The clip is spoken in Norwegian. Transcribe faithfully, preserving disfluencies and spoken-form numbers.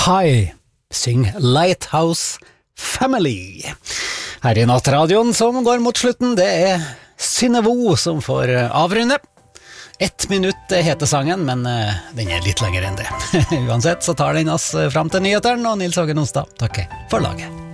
High syng Lighthouse Family. Her i nattradioen som går mot slutten, det er Synnøve som får avrunde. Ett minutt heter sangen, men den er litt lenger enn det. Uansett så tar den oss fram til nyheteren, og Nils Hågen Onsdag takker for laget.